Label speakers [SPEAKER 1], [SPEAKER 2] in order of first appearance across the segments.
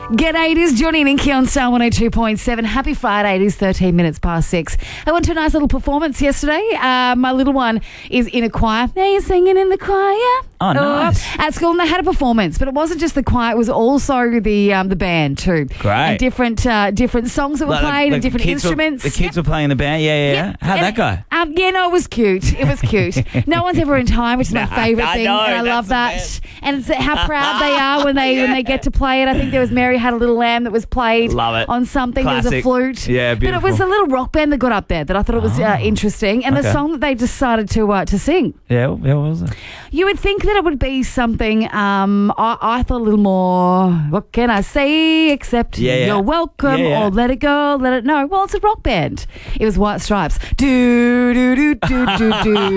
[SPEAKER 1] G'day, it is Johnny and Inky on Star 102.7. Happy Friday, it is 13 minutes past 6. I went to a nice little performance yesterday. My little one is in a choir. Now you're singing in the choir.
[SPEAKER 2] Oh, nice.
[SPEAKER 1] At school, and they had a performance, but it wasn't just the choir, it was also the band too.
[SPEAKER 2] Great.
[SPEAKER 1] And different songs that were played and different instruments.
[SPEAKER 2] The kids were playing in the band, yeah. How'd that go?
[SPEAKER 1] No, it was cute. It was cute. No one's ever in time, which is my favourite thing.
[SPEAKER 2] know,
[SPEAKER 1] and I love that.
[SPEAKER 2] best.
[SPEAKER 1] And it's how proud they are when they get to play it. I think there was Mary Had a Little Lamb that was played
[SPEAKER 2] Love it.
[SPEAKER 1] on something. There was a
[SPEAKER 2] Classic.
[SPEAKER 1] flute.
[SPEAKER 2] Yeah,
[SPEAKER 1] But it was
[SPEAKER 2] beautiful.
[SPEAKER 1] a little rock band that got up there that I thought it was interesting. And the
[SPEAKER 2] Okay.
[SPEAKER 1] song that they decided to sing.
[SPEAKER 2] Yeah, what was it?
[SPEAKER 1] You would think that it would be something, I thought a little more, what can I say, except
[SPEAKER 2] Yeah.
[SPEAKER 1] you're welcome,
[SPEAKER 2] Yeah.
[SPEAKER 1] or let it go, let it know. Well, it's a rock band. It was White Stripes. Do, do, do, do, do,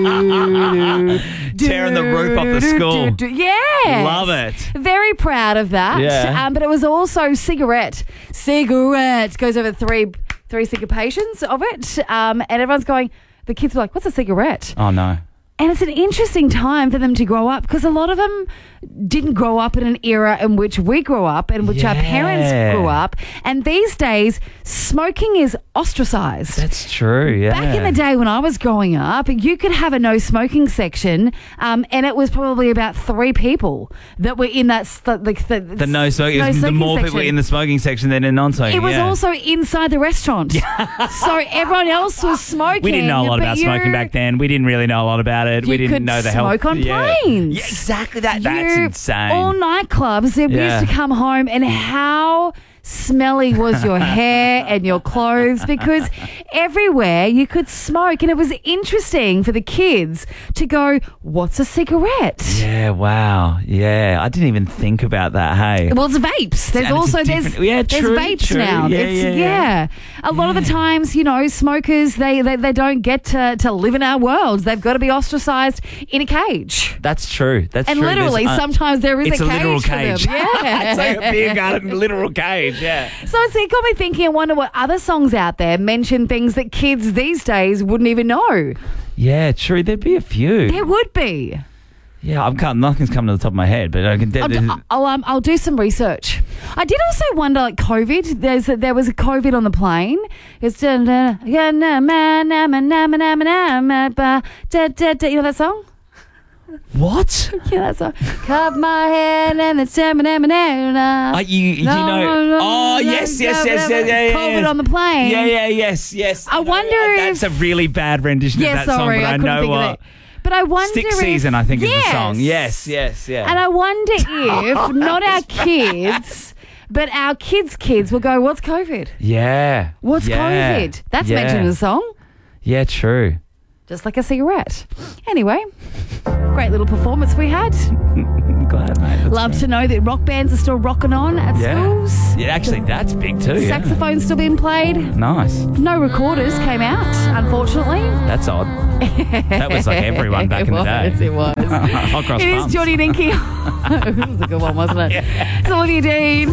[SPEAKER 1] do, do.
[SPEAKER 2] Tearing the roof off the school.
[SPEAKER 1] Yeah.
[SPEAKER 2] Love it.
[SPEAKER 1] Very proud of that.
[SPEAKER 2] Yeah.
[SPEAKER 1] But it was also Cigarette. Cigarette goes over three syncopations of it. And everyone's going, the kids were like, what's a cigarette?
[SPEAKER 2] Oh, no.
[SPEAKER 1] And it's an interesting time for them to grow up because a lot of them didn't grow up in an era in which we grew up and which our parents
[SPEAKER 2] Yeah.
[SPEAKER 1] grew up. And these days, smoking is ostracized.
[SPEAKER 2] That's true, yeah.
[SPEAKER 1] Back in the day when I was growing up, you could have a no smoking section, and it was probably about 3 people that were in that
[SPEAKER 2] The no smoking, the more people in the smoking section than in non-smoking.
[SPEAKER 1] It was also inside the restaurant, so everyone else was smoking.
[SPEAKER 2] We didn't know a lot about smoking back then. We didn't really know a lot about it. We
[SPEAKER 1] You
[SPEAKER 2] didn't
[SPEAKER 1] could
[SPEAKER 2] know the health.
[SPEAKER 1] smoke on
[SPEAKER 2] Yeah.
[SPEAKER 1] planes.
[SPEAKER 2] Yeah, exactly. That's insane.
[SPEAKER 1] All nightclubs, we
[SPEAKER 2] Yeah.
[SPEAKER 1] used to come home and how smelly was your hair and your clothes because everywhere you could smoke, and it was interesting for the kids to go, what's a cigarette?
[SPEAKER 2] Yeah, wow. Yeah, I didn't even think about that, hey.
[SPEAKER 1] Well, it's vapes. There's
[SPEAKER 2] And it's
[SPEAKER 1] also
[SPEAKER 2] a
[SPEAKER 1] there's
[SPEAKER 2] different- yeah, true,
[SPEAKER 1] vapes
[SPEAKER 2] true.
[SPEAKER 1] now.
[SPEAKER 2] Yeah, yeah.
[SPEAKER 1] A lot of the times, smokers they don't get to live in our world. They've got to be ostracized in a cage.
[SPEAKER 2] That's true. That's
[SPEAKER 1] And
[SPEAKER 2] true.
[SPEAKER 1] literally, sometimes there is
[SPEAKER 2] it's
[SPEAKER 1] a
[SPEAKER 2] a
[SPEAKER 1] cage
[SPEAKER 2] literal
[SPEAKER 1] for them.
[SPEAKER 2] cage.
[SPEAKER 1] Yeah.
[SPEAKER 2] It's like a beer garden, literal cage, yeah.
[SPEAKER 1] So it got me thinking. I wonder what other songs out there mention things that kids these days wouldn't even know.
[SPEAKER 2] Yeah, true. There'd be a few.
[SPEAKER 1] There would be.
[SPEAKER 2] Yeah, nothing's coming to the top of my head, but I can.
[SPEAKER 1] I'll do some research. I did also wonder, like COVID. There was a COVID on the plane. It's you know that song?
[SPEAKER 2] What?
[SPEAKER 1] Yeah, that song. Cut my head and it's
[SPEAKER 2] You know? Oh, yes.
[SPEAKER 1] COVID on the plane.
[SPEAKER 2] Yeah, yes.
[SPEAKER 1] I wonder
[SPEAKER 2] That's a really bad rendition of that song, but I
[SPEAKER 1] couldn't
[SPEAKER 2] know
[SPEAKER 1] think of
[SPEAKER 2] what.
[SPEAKER 1] it. But I wonder
[SPEAKER 2] Stick
[SPEAKER 1] if,
[SPEAKER 2] Season, I think, is the song. Yes.
[SPEAKER 1] And I wonder if not our kids, but our kids will go, what's COVID?
[SPEAKER 2] Yeah.
[SPEAKER 1] What's COVID? That's mentioned in the song.
[SPEAKER 2] Yeah, true.
[SPEAKER 1] Just like a cigarette. Anyway, great little performance we had.
[SPEAKER 2] I'm glad, mate. That's
[SPEAKER 1] Love
[SPEAKER 2] great.
[SPEAKER 1] to know that rock bands are still rocking on at schools.
[SPEAKER 2] Yeah, actually, that's big too. Yeah.
[SPEAKER 1] Saxophone's still being played.
[SPEAKER 2] Nice.
[SPEAKER 1] No recorders came out, unfortunately.
[SPEAKER 2] That's odd. That was like everyone back in the day.
[SPEAKER 1] It was.
[SPEAKER 2] Hot cross
[SPEAKER 1] It is
[SPEAKER 2] buns.
[SPEAKER 1] Johnny and Inky. It was a good one, wasn't it? It's Olivia Dean.